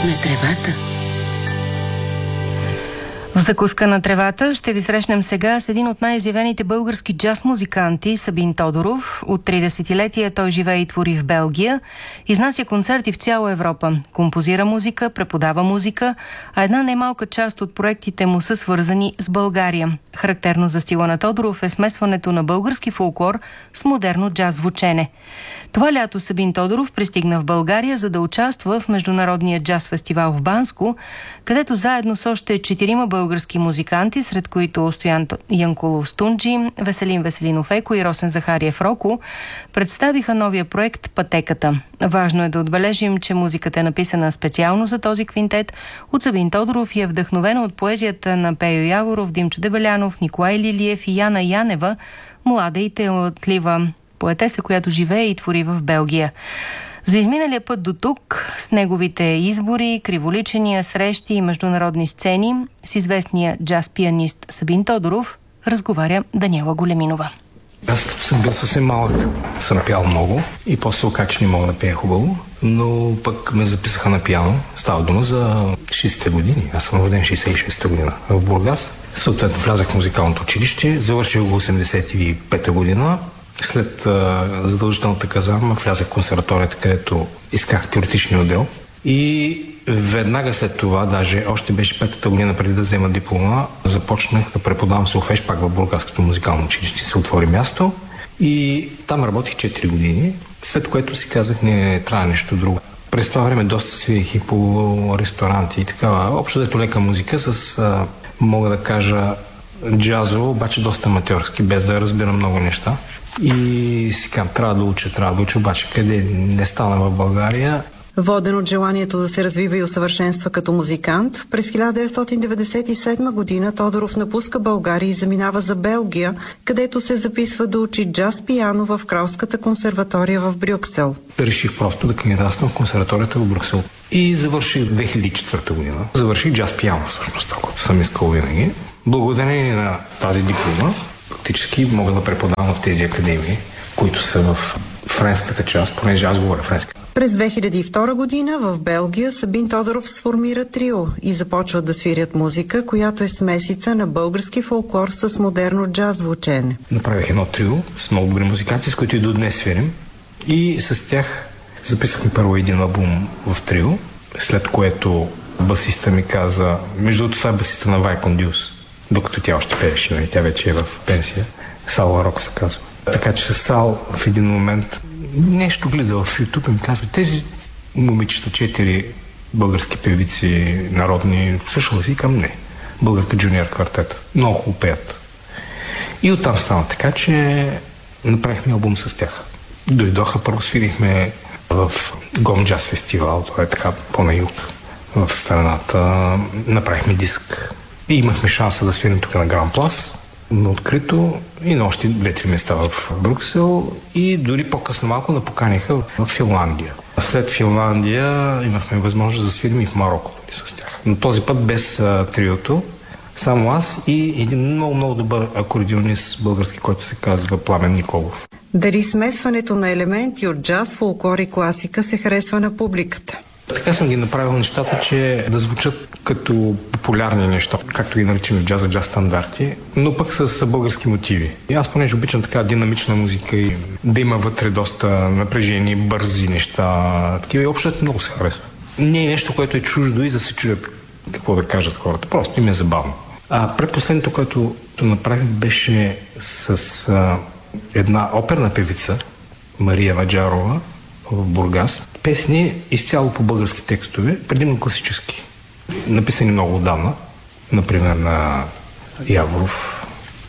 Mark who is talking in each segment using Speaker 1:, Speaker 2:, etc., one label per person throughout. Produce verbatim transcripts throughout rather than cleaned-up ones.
Speaker 1: на тревата.
Speaker 2: В закуска на тревата ще ви срещнем сега с един от най-изявените български джаз музиканти, Сабин Тодоров. От три десетилетия той живее и твори в Белгия. Изнася концерти в цяла Европа. Композира музика, преподава музика, а една немалка част от проектите му са свързани с България. Характерно за стила на Тодоров е смесването на български фолклор с модерно джаз звучене. Това лято Сабин Тодоров пристигна в България, за да участва в Международния джаз фестивал в Банско, където заедно с още четирима български музиканти, сред които Стоян Янкулов Стунджи, Веселин Веселинов Еко и Росен Захариев Роко, представиха новия проект «Пътеката». Важно е да отбележим, че музиката е написана специално за този квинтет от Сабин Тодоров и е вдъхновена от поезията на Пейо Яворов, Димчо Дебелянов, Николай Лилиев и Яна Янева, млада и талантлива поетеса, която живее и твори в Белгия. За изминалия път до тук, с неговите избори, криволичения, срещи и международни сцени, с известния джаз-пианист Сабин Тодоров, разговаря Даниела Големинова.
Speaker 3: Аз като съм бил съвсем малък, съм пял много и после се оказа, че не мога да пея хубаво, но пък ме записаха на пиано. Става дума за шейсетте години. Аз съм роден шейсет и шеста година в Бургас. Съответно влязах в музикалното училище, завърших го осемдесет и пета година. След а, задължителната казарма влязах в консерваторията, където исках теоретичния отдел. И веднага след това, даже още беше петата година преди да взема диплома, започнах да преподавам солфеж пак в Бургаското музикално училище. Се отвори място и там работих четири години, след което си казах, не трябва нещо друго. През това време доста свирих и по ресторанти и такава. Общо дето лека музика с, а, мога да кажа, джазово, обаче доста аматьорски, без да разбирам много неща. И си казвам, трябва да уча, трябва да уча, обаче къде не стана в България.
Speaker 4: Воден от желанието да се развива и усъвършенства като музикант, през хиляда деветстотин деветдесет и седма година Тодоров напуска България и заминава за Белгия, където се записва да учи джаз-пиано в Кралската консерватория в Брюксел.
Speaker 3: Реших просто да кандидатствам в консерваторията в Брюксел. И завърших две хиляди и четвърта година. Завърших джаз-пиано, всъщност, това, което съм искал винаги. Благодарение на тази диплома, фактически мога да преподавам в тези академии, които са в френската част, понеже аз говоря френски.
Speaker 4: През две хиляди и втора година в Белгия Сабин Тодоров сформира трио и започват да свирят музика, която е смесица на български фолклор с модерно джаз звучене.
Speaker 3: Направих едно трио с много добри музиканти, с които и до днес свирим. И с тях записахме първо един албум в трио, след което басиста ми каза, между другото това е басиста на Вайкон Дюс, докато тя още пееше, нали? Тя вече е в пенсия. Сал Ларок се казва. Така че с Сал в един момент нещо гледа в YouTube и ми казва, тези момичета, четири български певици народни, слушала си? Към не. Българка джуниор квартет. Много хубаво пеят. И оттам стана така, че направихме албум с тях. Дойдоха, първо свирихме в Гом Джаз фестивал, това е така по-на юг в страната. Направихме диск. И имахме шанса да свирим тук на Гран Плас, на открито и на още две-три места в Брюксел и дори по-късно малко да поканиха в Финландия. След Финландия имахме възможност да свирим и в Марокко с тях. Но този път без а, триото, само аз и един много-много добър акордеонист български, който се казва Пламен Николов.
Speaker 4: Дали смесването на елементи от джаз, фолклор и класика се харесва на публиката?
Speaker 3: Така съм ги направил нещата, че да звучат като популярни неща, както ги наричаме в джаза, джаз стандарти, но пък с български мотиви. И аз понеже обичам така динамична музика и да има вътре доста напрежени, бързи неща, такива и общо много се харесва. Не е нещо, което е чуждо и да се чудят какво да кажат хората. Просто им е забавно. А предпоследното, което направих, беше с а, една оперна певица, Мария Маджарова, в Бургас. Песни изцяло по български текстове, предимно класически. Написани много отдавна, например на Яворов.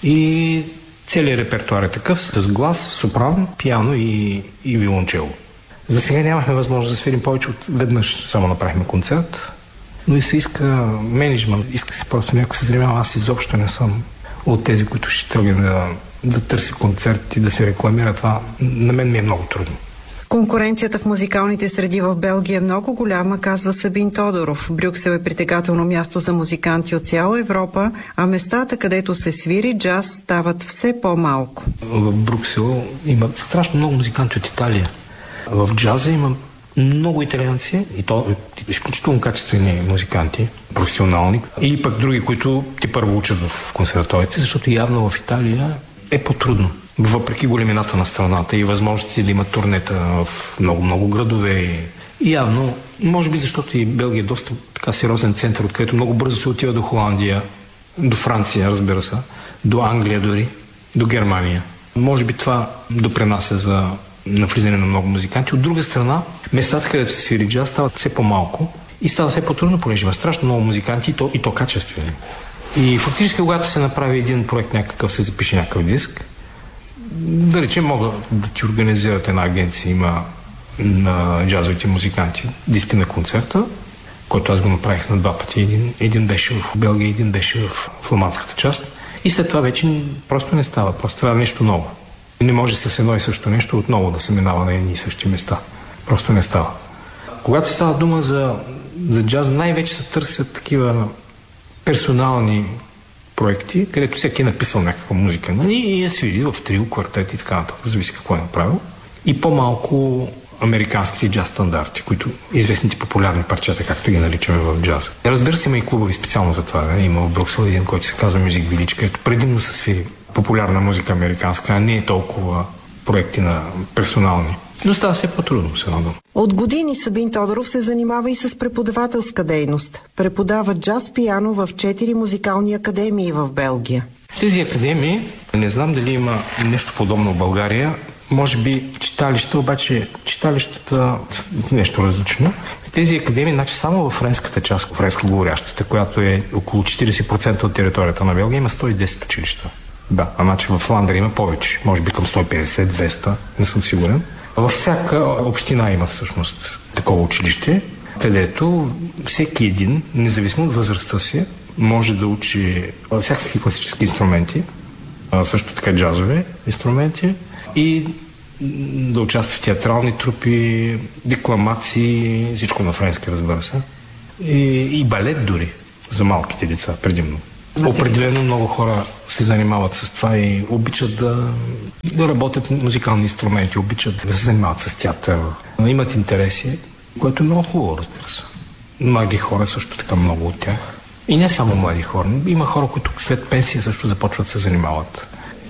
Speaker 3: И целият репертуар е такъв с глас, сопран, пиано и, и виолончело. За сега нямахме възможност да свирим повече от веднъж, само направихме концерт, но и се иска менеджмент, иска се просто някой се занимава. Аз изобщо не съм от тези, които ще тръгне да, да търси концерт и да се рекламира това. На мен ми е много трудно.
Speaker 4: Конкуренцията в музикалните среди в Белгия е много голяма, казва Сабин Тодоров. Брюксел е притегателно място за музиканти от цяла Европа, а местата, където се свири джаз, стават все по-малко.
Speaker 3: В Брюксел има страшно много музиканти от Италия. В джаза има много италианци, и то изключително качествени музиканти, професионални, и пък други, които ти първо учат в консерваторите, защото явно в Италия е по-трудно. Въпреки големината на страната и възможности да има турнета в много-много градове. И явно, може би защото и Белгия е доста така сериозен център, откъдето много бързо се отива до Холандия, до Франция, разбира се, до Англия дори, до Германия. Може би това допринася за навлизане на много музиканти. От друга страна, местата, където се свири джаз, стават все по-малко и става все по-трудно, понеже има страшно много музиканти и то, и то качествени. И фактически, когато се направи един проект някакъв, се запише някакъв диск, да речем, мога да ти организират една агенция, има на джазовите музиканти десетина концерта, който аз го направих на два пъти. Един, един беше в Белгия, един беше в фламандската част. И след това вече просто не става. Просто трябва нещо ново. Не може с едно и също нещо отново да се минава на едни и същи места. Просто не става. Когато става дума за, за джаз, най-вече се търсят такива персонални проекти, където всеки е написал някаква музика, нали? И я свири в трио, квартет и така нататък, зависи какво е направил. И по-малко американските джаз стандарти, които известните популярни парчета, както ги наричаме в джаз. Разбира се, има и клубови специално за това. Не? Има в Брюксел един, който се казва Music Village, където предимно се свири популярна музика американска, а не е толкова проекти на персонални. Но става все по-трудно с едно дума.
Speaker 4: От години Сабин Тодоров се занимава и с преподавателска дейност. Преподава джаз пиано в четири музикални академии в Белгия.
Speaker 3: Тези академии, не знам дали има нещо подобно в България, може би читалища, обаче читалищата нещо различно. В тези академии, значи само в френската част, френско-говорящата, която е около четирийсет процента от територията на Белгия, има сто и десет училища. Да, а значи в Фландрия има повече, може би към сто и петдесет до двеста, не съм сигурен. Във всяка община има всъщност такова училище, където всеки един, независимо от възрастта си, може да учи всякакви класически инструменти, също така джазови инструменти, и да участва в театрални трупи, декламации, всичко на френски, разбира се. И, и балет дори, за малките деца, предимно. Определено много хора се занимават с това и обичат да, да работят музикални инструменти, обичат да се занимават с театър, имат интереси, което е много хубаво, разбира се. Млади хора също така, много от тях. И не само млади хора, има хора, които след пенсия също започват да се занимават.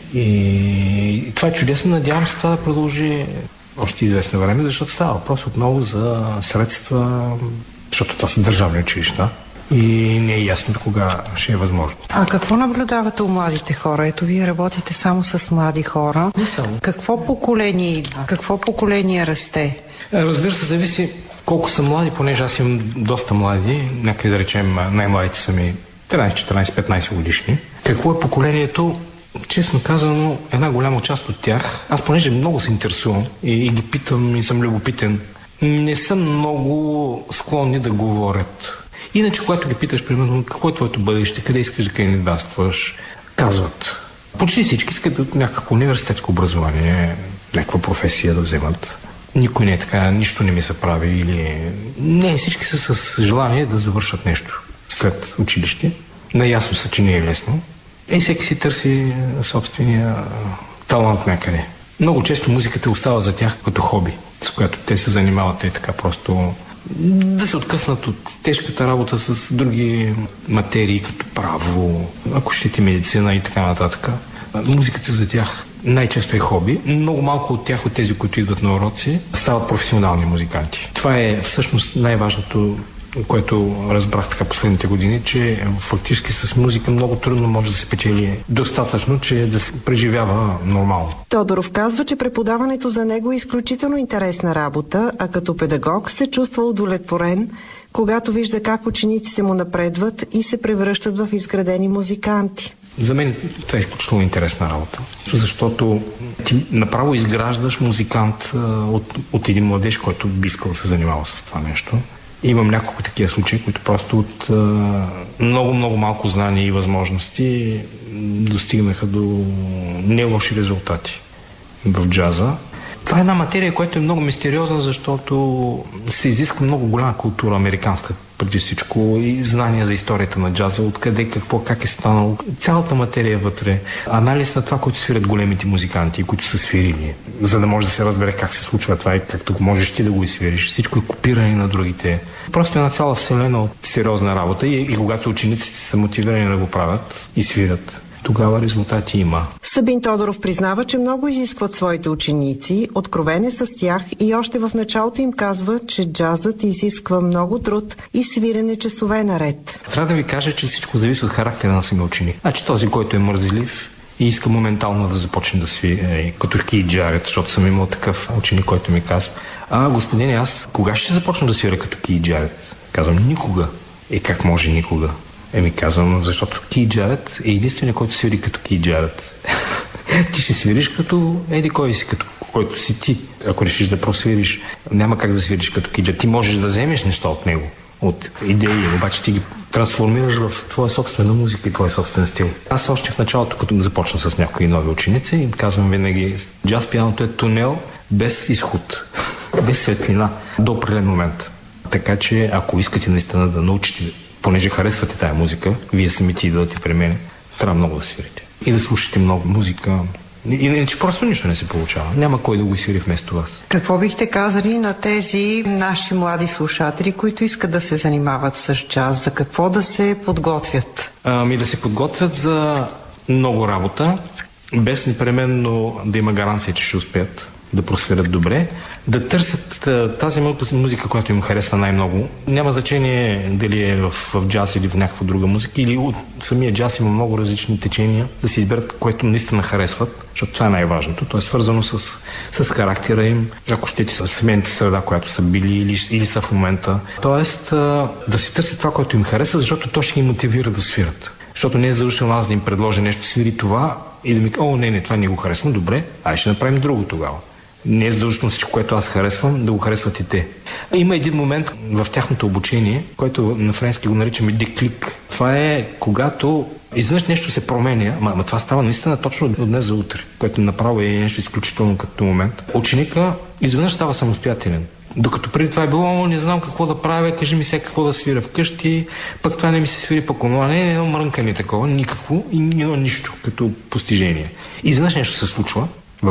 Speaker 3: И това е чудесно, надявам се това да продължи още известно време, защото става въпрос отново за средства, защото това са държавни училища и не е ясно кога ще е възможно.
Speaker 4: А какво наблюдавате у младите хора? Ето, вие работите само с млади хора.
Speaker 3: Не само.
Speaker 4: Какво поколение, какво поколение расте?
Speaker 3: Разбира се, зависи колко са млади, понеже аз имам доста млади, някъде да речем най-младите са ми тринайсет, четиринайсет, петнайсет годишни. Какво е поколението? Честно казано, една голяма част от тях, аз понеже много се интересувам и, и ги питам и съм любопитен, не са много склонни да говорят. Иначе, когато ги питаш, примерно, какво е твоето бъдеще, къде искаш да кандидатстваш, казват. Почти всички искат от някакво университетско образование, някаква професия да вземат. Никой не е така, нищо не ми се прави или... Не, всички са с желание да завършат нещо след училище. Наясно са, че не е лесно. И всеки си търси собствения талант някъде. Много често музиката остава за тях като хоби, с която те се занимават и така просто да се откъснат от тежката работа с други материи, като право, ако щете медицина и така нататък. Музиката за тях най-често е хоби. Много малко от тях, от тези, които идват на уроци, стават професионални музиканти. Това е всъщност най-важното, което разбрах така последните години, че фактически с музика много трудно може да се печели достатъчно, че да се преживява нормално.
Speaker 4: Тодоров казва, че преподаването за него е изключително интересна работа, а като педагог се чувства удовлетворен, когато вижда как учениците му напредват и се превръщат в изградени музиканти.
Speaker 3: За мен това е изключително интересна работа, защото ти направо изграждаш музикант от, от един младеж, който би искал да се занимава с това нещо. И имам няколко такива случаи, които просто от много-много малко знания и възможности достигнаха до не лоши резултати в джаза. Това е една материя, която е много мистериозна, защото се изисква много голяма култура американска, преди всичко и знания за историята на джаза, откъде, какво, как е станало, цялата материя вътре, анализ на това, което свирят големите музиканти, които са свирили, за да може да се разбере как се случва това и както можеш ти да го изсвириш. Всичко е копиране на другите. Просто една цяла вселена от сериозна работа и, и когато учениците са мотивирани да го правят и свирят, тогава резултати има.
Speaker 4: Сабин Тодоров признава, че много изискват своите ученици, откровен е с тях и още в началото им казва, че джазът изисква много труд и свирене часове наред.
Speaker 3: Трябва да ви кажа, че всичко зависи от характера на самия ученик. Значи този, който е мързелив и иска моментално да започне да свири, като Кит Джарет, защото съм имал такъв ученик, който ми казва: а, господине, аз кога ще започна да свиря като Кит Джарет? Казвам: никога. Е, как може никога? Еми казвам, защото Кит Джарет е единственият, който свири като Кит Джарет. Ти ще свириш като еди кой си, като който си ти. Ако решиш да просвириш, няма как да свириш като Кит Джарет. Ти можеш да вземеш неща от него, от идеи, обаче ти ги трансформираш в твоя собствена музика и твой собствен стил. Аз още в началото, като започна с някои нови ученици, им казвам винаги: джаз пианото е тунел без изход, без светлина, до определен момент. Така че, ако искате наистина да научите, понеже харесвате тая музика, вие самите идвате при мен, трябва много да свирите. И да слушате много музика. Иначе просто нищо не се получава. Няма кой да го свири вместо вас.
Speaker 4: Какво бихте казали на тези наши млади слушатели, които искат да се занимават с джаз? За какво да се подготвят?
Speaker 3: Ами да се подготвят за много работа, без непременно да има гаранция, че ще успеят да просвирят добре, да търсят тази музика, която им харесва най-много. Няма значение дали е в, в джаз или в някаква друга музика, или от самия джаз има много различни течения, да си изберат което наистина харесват, защото това е най-важното. То е свързано с, с характера им, ако щете с семейната среда, която са били или, или са в момента. Тоест да си търсят това, което им харесва, защото то ще ги мотивира да свират. Защото не е задължително аз да им предложа нещо, свири това и да ми кажа: о, не, не, това не го харесвам, добре, ай ще направим друго тогава. Не е задължително всичко, което аз харесвам, да го харесват и те. Има един момент в тяхното обучение, който на френски го наричаме деклик. Това е когато изведнъж нещо се променя, ама, ама това става наистина точно от днес за утре, което направо е нещо изключително като момент. Ученика изведнъж става самостоятелен. Докато преди това е било: не знам какво да правя, кажи ми сега какво да свиря вкъщи, пък това не ми се свири, пък онова не е едно мрънкане такова, никакво и едно нищо като постижение. Изведнъж нещо се случва